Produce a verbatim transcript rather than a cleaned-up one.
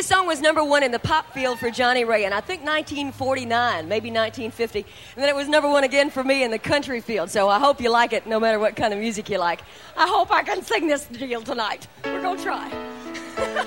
this song was number one in the pop field for Johnny Ray in, I think, nineteen forty-nine, maybe nineteen fifty. And then it was number one again for me in the country field. So I hope you like it, no matter what kind of music you like. I hope I can sing this deal tonight. We're going to try.